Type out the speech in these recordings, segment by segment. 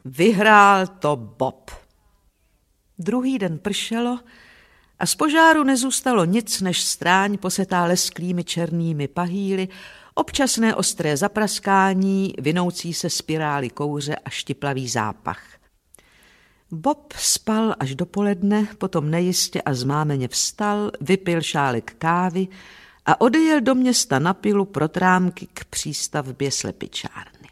Vyhrál to Bob. Druhý den pršelo a z požáru nezůstalo nic než stráň posetá lesklými černými pahýly, občasné ostré zapraskání, vinoucí se spirály kouře a štiplavý zápach. Bob spal až dopoledne, potom nejistě a zmámeně vstal, vypil šálek kávy a odjel do města na pilu pro trámky k přístavbě slepičárny.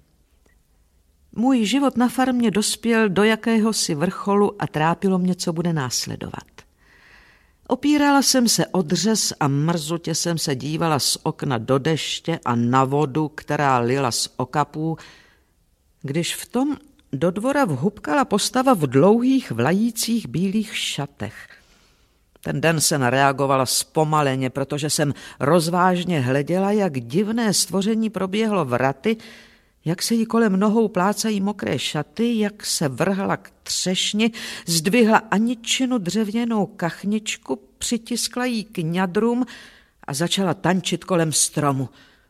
Můj život na farmě dospěl do jakéhosi vrcholu a trápilo mě, co bude následovat. Opírala jsem se o dřez a mrzutě jsem se dívala z okna do deště a na vodu, která lila z okapů, když v tom do dvora vhupkala postava v dlouhých vlajících bílých šatech. Ten den jsem reagovala zpomaleně, protože jsem rozvážně hleděla, jak divné stvoření proběhlo vraty, jak se jí kolem nohou plácají mokré šaty, jak se vrhla k třešni, zdvihla Aničinu dřevěnou kachničku, přitiskla jí k ňadrům a začala tančit kolem stromu.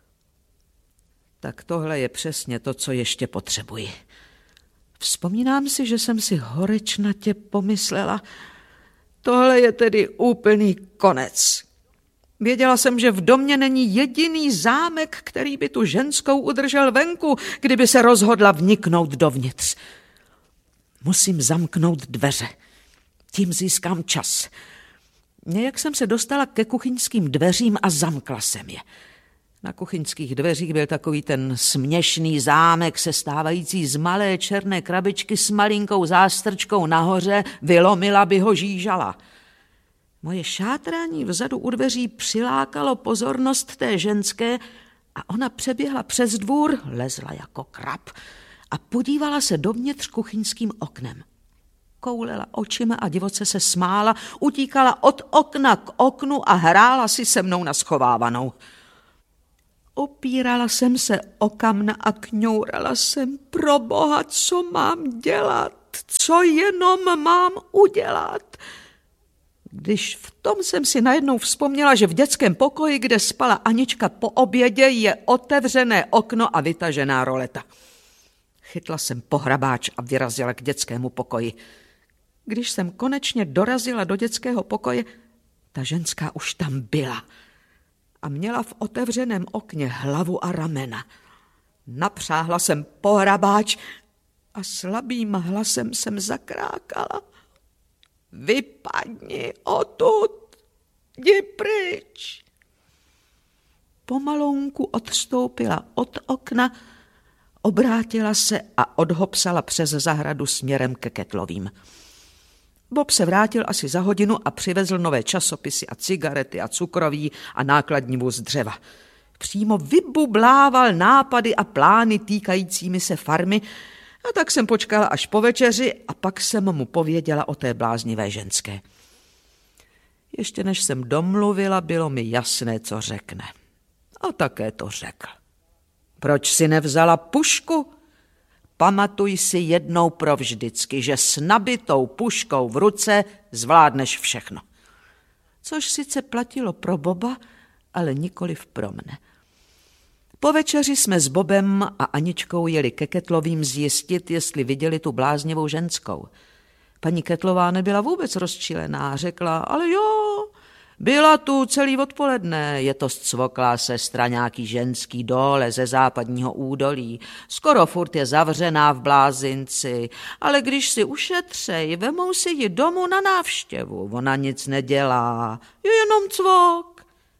Tak tohle je přesně to, co ještě potřebuji. Vzpomínám si, že jsem si horečnatě pomyslela, tohle je tedy úplný konec. Věděla jsem, že v domě není jediný zámek, který by tu ženskou udržel venku, kdyby se rozhodla vniknout dovnitř. Musím zamknout dveře. Tím získám čas. Nějak jsem se dostala ke kuchyňským dveřím a zamkla jsem je. Na kuchyňských dveřích byl takový ten směšný zámek sestávající z malé černé krabičky s malinkou zástrčkou nahoře, vylomila by ho žížala. Moje šátrání vzadu u dveří přilákalo pozornost té ženské a ona přeběhla přes dvůr, lezla jako krab a podívala se dovnitř kuchyňským oknem. Koulela očima a divoce se smála, utíkala od okna k oknu a hrála si se mnou na schovávanou. Opírala jsem se o kamna a kňourala jsem, pro Boha, co mám dělat, co jenom mám udělat. Když v tom jsem si najednou vzpomněla, že v dětském pokoji, kde spala Anička po obědě, je otevřené okno a vytažená roleta. Chytla jsem pohrabáč a vyrazila k dětskému pokoji. Když jsem konečně dorazila do dětského pokoje, ta ženská už tam byla a měla v otevřeném okně hlavu a ramena. Napřáhla jsem pohrabáč a slabým hlasem jsem zakrákala. Vypadni odtud, jdi pryč. Pomalounku odstoupila od okna, obrátila se a odhopsala přes zahradu směrem ke Kettlovým. Bob se vrátil asi za hodinu a přivezl nové časopisy a cigarety a cukroví a nákladní vůz dřeva. Přímo vybublával nápady a plány týkajícími se farmy, a tak jsem počkala až po večeři a pak jsem mu pověděla o té bláznivé ženské. Ještě než jsem domluvila, bylo mi jasné, co řekne. A také to řekl. Proč si nevzala pušku? Pamatuj si jednou provždycky, že s nabitou puškou v ruce zvládneš všechno. Což sice platilo pro Boba, ale nikoliv pro mne. Po večeři jsme s Bobem a Aničkou jeli ke Kettlovým zjistit, jestli viděli tu bláznivou ženskou. Paní Kettlová nebyla vůbec rozčilená, řekla, ale jo, byla tu celý odpoledne, je to zcvoklá sestra nějaký ženský dole ze západního údolí, skoro furt je zavřená v blázinci, ale když si ušetřej, vemou si ji domů na návštěvu, ona nic nedělá, je jenom cvok.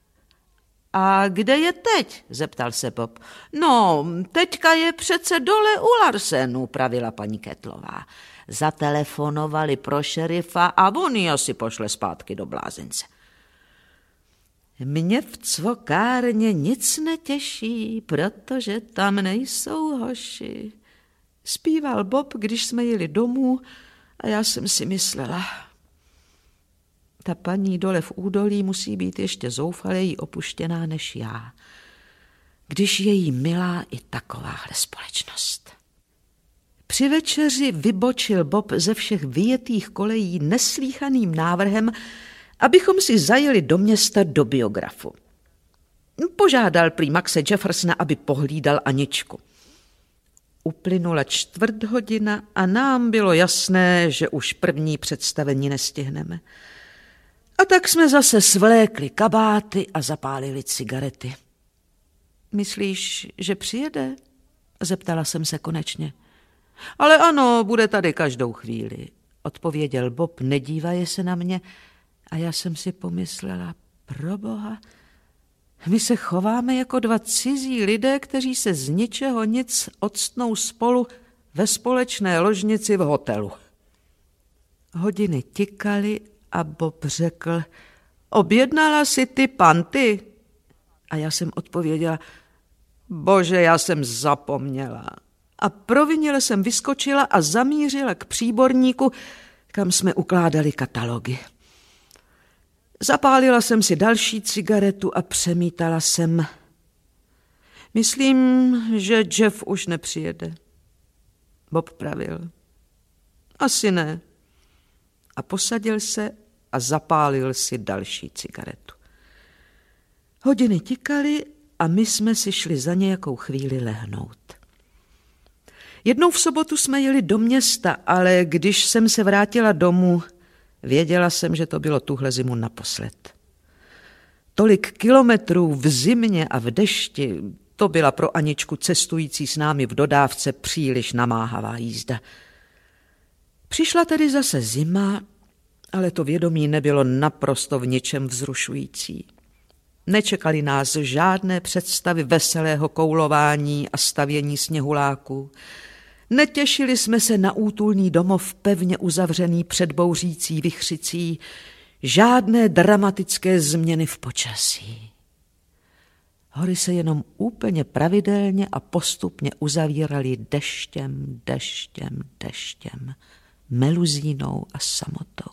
A kde je teď? Zeptal se Bob. No, teďka je přece dole u Larsenu, pravila paní Kettlová. Zatelefonovali pro šerifa a on ji asi pošle zpátky do blázince. Mě v cvokárně nic netěší, protože tam nejsou hoši. Zpíval Bob, když jsme jeli domů a já jsem si myslela, ta paní dole v údolí musí být ještě zoufaleji opuštěná než já, když je jí milá i takováhle společnost. Při večeři vybočil Bob ze všech vyjetých kolejí neslýchaným návrhem, abychom si zajeli do města do biografu. Požádal prý Maxe Jeffersona, aby pohlídal Aničku. Uplynula 1/4 a nám bylo jasné, že už první představení nestihneme. A tak jsme zase svlékli kabáty a zapálili cigarety. Myslíš, že přijede? Zeptala jsem se konečně. Ale ano, bude tady každou chvíli, odpověděl Bob, nedívaje se na mě a já jsem si pomyslela, proboha, my se chováme jako dva cizí lidé, kteří se z ničeho nic octnou spolu ve společné ložnici v hotelu. Hodiny tikaly a Bob řekl, objednala si ty panty? A já jsem odpověděla, bože, já jsem zapomněla. A provinile jsem vyskočila a zamířila k příborníku, kam jsme ukládali katalogy. Zapálila jsem si další cigaretu a přemítala jsem. Myslím, že Jeff už nepřijede. Bob pravil. Asi ne. A posadil se a zapálil si další cigaretu. Hodiny tikaly a my jsme si šli za nějakou chvíli lehnout. Jednou v sobotu jsme jeli do města, ale když jsem se vrátila domů, věděla jsem, že to bylo tuhle zimu naposled. Tolik kilometrů v zimě a v dešti, to byla pro Aničku cestující s námi v dodávce příliš namáhavá jízda. Přišla tedy zase zima, ale to vědomí nebylo naprosto v ničem vzrušující. Nečekali nás žádné představy veselého koulování a stavění sněhuláků. Netěšili jsme se na útulný domov pevně uzavřený před bouřící vichřicí, žádné dramatické změny v počasí. Hory se jenom úplně pravidelně a postupně uzavíraly deštěm, meluzínou a samotou.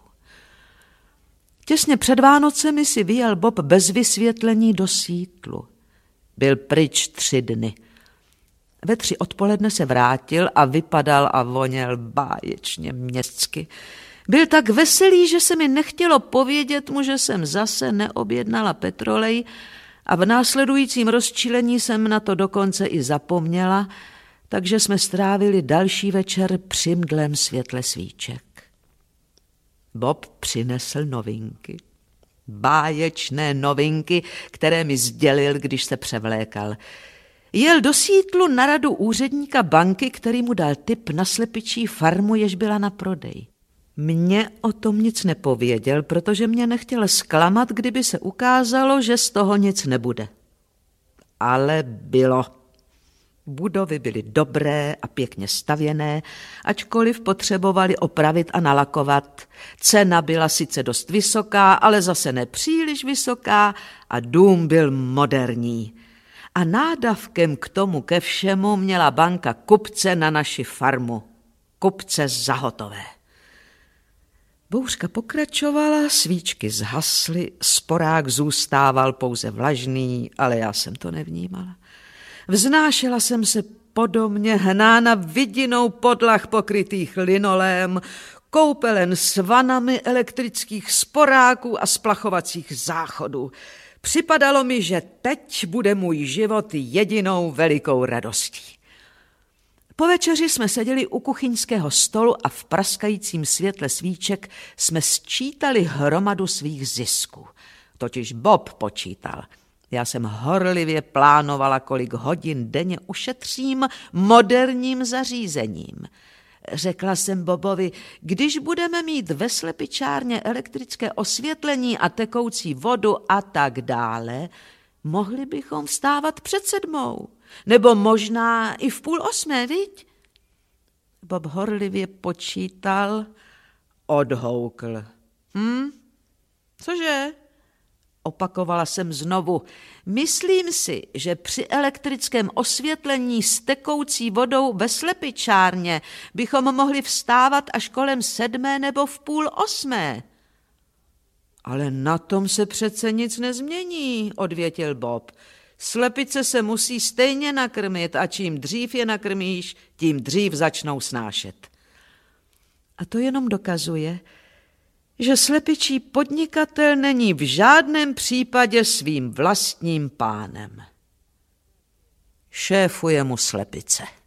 Těsně před Vánocemi si vyjel Bob bez vysvětlení do Seattlu. Byl pryč 3 dny. Ve 3 odpoledne se vrátil a vypadal a voněl báječně městsky. Byl tak veselý, že se mi nechtělo povědět mu, že jsem zase neobjednala petrolej a v následujícím rozčilení jsem na to dokonce i zapomněla, takže jsme strávili další večer při mdlém světle svíček. Bob přinesl novinky. Báječné novinky, které mi sdělil, když se převlékal. Jel do Seattlu na radu úředníka banky, který mu dal tip na slepičí farmu, jež byla na prodej. Mně o tom nic nepověděl, protože mě nechtěl zklamat, kdyby se ukázalo, že z toho nic nebude. Ale bylo. Budovy byly dobré a pěkně stavěné, ačkoliv potřebovali opravit a nalakovat. Cena byla sice dost vysoká, ale zase nepříliš vysoká a dům byl moderní. A nádavkem k tomu ke všemu měla banka kupce na naši farmu. Kupce za hotové. Bouřka pokračovala, svíčky zhasly, sporák zůstával pouze vlažný, ale já jsem to nevnímala. Vznášela jsem se po domě, hnána vidinou podlah pokrytých linolém, koupelen s vanami elektrických sporáků a splachovacích záchodů. Připadalo mi, že teď bude můj život jedinou velikou radostí. Po večeři jsme seděli u kuchyňského stolu a v praskajícím světle svíček jsme sčítali hromadu svých zisků. Totiž Bob počítal. Já jsem horlivě plánovala, kolik hodin denně ušetřím moderním zařízením. Řekla jsem Bobovi, když budeme mít ve slepičárně elektrické osvětlení a tekoucí vodu a tak dále, mohli bychom vstávat před 7, nebo možná i v 7:30, viď? Bob horlivě počítal, odhoukl. Cože? Opakovala jsem znovu. Myslím si, že při elektrickém osvětlení s tekoucí vodou ve slepičárně bychom mohli vstávat až kolem 7 nebo v 7:30. Ale na tom se přece nic nezmění, odvětil Bob. Slepice se musí stejně nakrmit a čím dřív je nakrmíš, tím dřív začnou snášet. A to jenom dokazuje, že slepičí podnikatel není v žádném případě svým vlastním pánem. Šéfuje mu slepice.